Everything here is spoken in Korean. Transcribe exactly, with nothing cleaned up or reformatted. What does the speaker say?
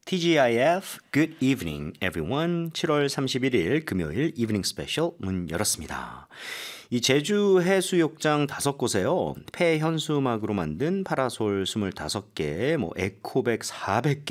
티지아이에프 Good Evening Everyone 칠월 삼십일일 금요일 이브닝 스페셜 문 열었습니다. 이 제주 해수욕장 다섯 곳에요. 폐현수막으로 만든 파라솔 스물다섯 개, 뭐 에코백 사백 개